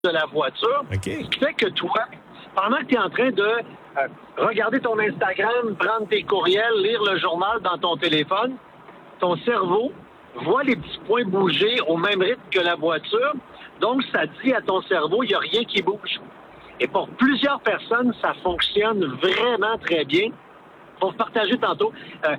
de la voiture. Okay. Ce qui fait que toi, pendant que tu es en train de regarder ton Instagram, prendre tes courriels, lire le journal dans ton téléphone, ton cerveau voit les petits points bouger au même rythme que la voiture. Donc, ça dit à ton cerveau, il n'y a rien qui bouge. Et pour plusieurs personnes, ça fonctionne vraiment très bien. Pour partager tantôt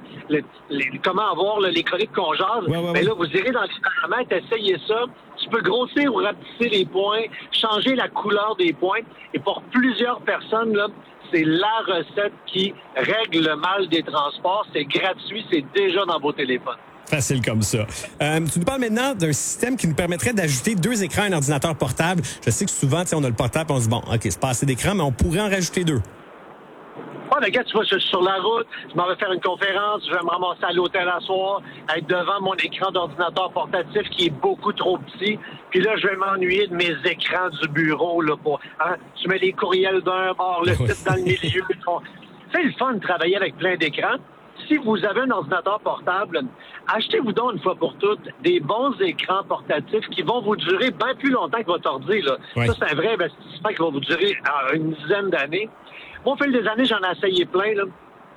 comment avoir les chroniques qu'on jase. Mais là, vous irez dans les paramètres, essayez ça. Tu peux grossir ou rapetisser les points, changer la couleur des points. Et pour plusieurs personnes, là, c'est la recette qui règle le mal des transports. C'est gratuit, c'est déjà dans vos téléphones. Facile comme ça. Tu nous parles maintenant d'un système qui nous permettrait d'ajouter 2 écrans à un ordinateur portable. Je sais que souvent, on a le portable et on se dit, bon, OK, c'est pas assez d'écrans, mais on pourrait en rajouter 2. Mais gars, tu vois, je suis sur la route, je m'en vais faire une conférence, je vais me ramasser à l'hôtel à soir, être devant mon écran d'ordinateur portatif qui est beaucoup trop petit. Puis là, je vais m'ennuyer de mes écrans du bureau. Là, tu mets les courriels d'un bord, le site dans le milieu. C'est le fun de travailler avec plein d'écrans. Si vous avez un ordinateur portable, achetez-vous donc une fois pour toutes des bons écrans portatifs qui vont vous durer bien plus longtemps que votre ordi. Là. Oui. Ça, c'est un vrai investissement qui va vous durer une dizaine d'années. Moi, au fil des années, j'en ai essayé plein. Là.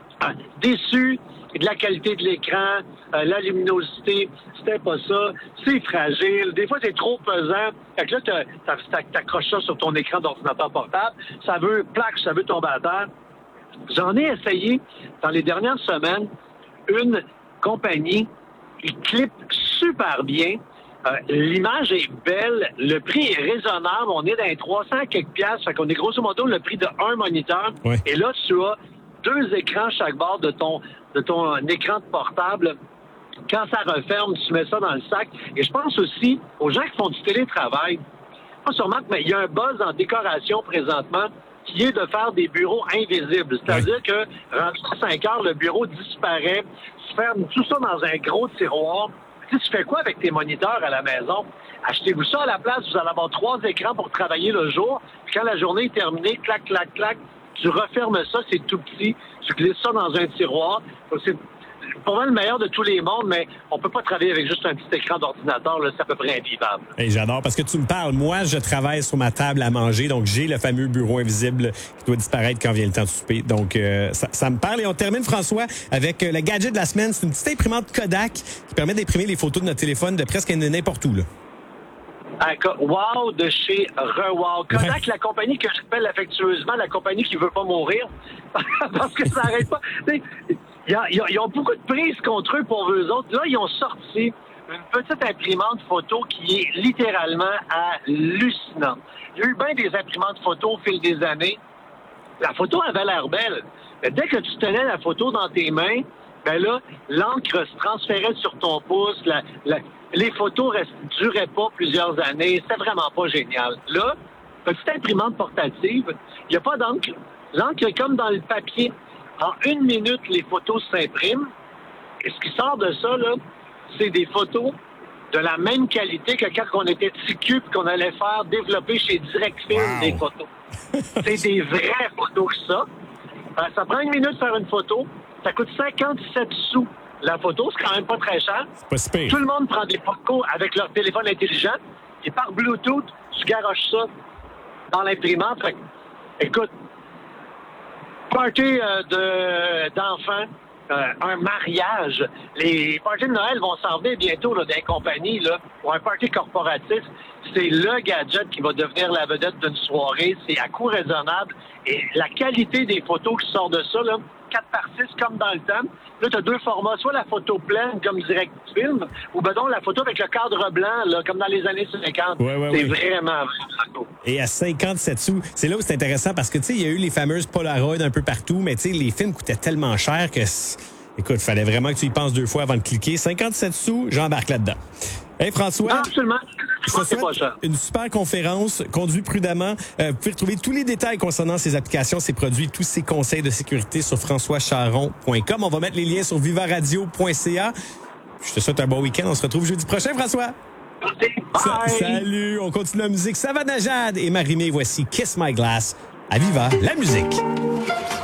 Déçu de la qualité de l'écran, la luminosité, c'était pas ça. C'est fragile. Des fois, c'est trop pesant. Fait que là, t'accroches ça sur ton écran d'ordinateur portable. Ça veut tomber à terre. J'en ai essayé dans les dernières semaines une compagnie qui clip super bien. L'image est belle, le prix est raisonnable, on est dans les 300 quelques piastres, fait qu'on est grosso modo le prix d'un moniteur. Oui. Et là, tu as 2 écrans chaque bord de ton écran de portable. Quand ça referme, tu mets ça dans le sac. Et je pense aussi aux gens qui font du télétravail. Pas sûrement, mais il y a un buzz en décoration présentement qui est de faire des bureaux invisibles. C'est-à-dire que, rendu à 5 heures, le bureau disparaît. Tu fermes tout ça dans un gros tiroir. Tu fais quoi avec tes moniteurs à la maison? Achetez-vous ça à la place, vous allez avoir 3 écrans pour travailler le jour. Puis quand la journée est terminée, clac, clac, clac, tu refermes ça, c'est tout petit. Tu glisses ça dans un tiroir. C'est pour moi le meilleur de tous les mondes, mais on peut pas travailler avec juste un petit écran d'ordinateur, là, c'est à peu près invivable. Hey, j'adore, parce que tu me parles. Moi, je travaille sur ma table à manger, donc j'ai le fameux bureau invisible qui doit disparaître quand vient le temps de souper. Donc, ça me parle. Et on termine, François, avec le gadget de la semaine. C'est une petite imprimante Kodak qui permet d'imprimer les photos de notre téléphone de presque n'importe où, là. Wow de chez Rewow. Kodak, la compagnie que j'appelle affectueusement la compagnie qui veut pas mourir, parce que ça n'arrête pas. Ils ont beaucoup de prises contre eux pour eux autres. Là, ils ont sorti une petite imprimante photo qui est littéralement hallucinante. Il y a eu bien des imprimantes photo au fil des années. La photo avait l'air belle. Mais dès que tu tenais la photo dans tes mains, ben là, l'encre se transférait sur ton pouce. Les photos duraient pas plusieurs années. C'était vraiment pas génial. Là, petite imprimante portative, il n'y a pas d'encre. L'encre est comme dans le papier. En 1 minute, les photos s'impriment. Et ce qui sort de ça, là, c'est des photos de la même qualité que quand on était TQ et qu'on allait faire développer chez Directfilm des photos. C'est des vraies photos que ça. Ça prend 1 minute de faire une photo. Ça coûte 57 sous la photo. C'est quand même pas très cher. C'est pas si pire. Tout le monde prend des photos avec leur téléphone intelligent. Et par Bluetooth, tu garoches ça dans l'imprimante. Écoute, party d'enfants, un mariage. Les parties de Noël vont s'en venir bientôt là, des compagnies. Là, pour un party corporatif, c'est le gadget qui va devenir la vedette d'une soirée. C'est à coût raisonnable. Et la qualité des photos qui sortent de ça, là, 4x6 comme dans le temps. Là, tu as 2 formats. Soit la photo pleine comme Directfilm, ou ben donc la photo avec le cadre blanc, là, comme dans les années 50. C'est vraiment beau. Et à 57 sous, c'est là où c'est intéressant parce que, tu sais, il y a eu les fameuses Polaroid un peu partout, mais tu sais, les films coûtaient tellement cher que, écoute, il fallait vraiment que tu y penses 2 fois avant de cliquer. 57 sous, j'embarque là-dedans. Hey, François. Non, absolument. Je te souhaite une super conférence. Conduis prudemment. Vous pouvez retrouver tous les détails concernant ces applications, ces produits, tous ces conseils de sécurité sur françoischaron.com. On va mettre les liens sur vivaradio.ca. Je te souhaite un bon week-end. On se retrouve jeudi prochain, François. Bye. Salut. On continue la musique. Savannah Jad et Marie-Mé. Voici Kiss My Glass à Viva la musique.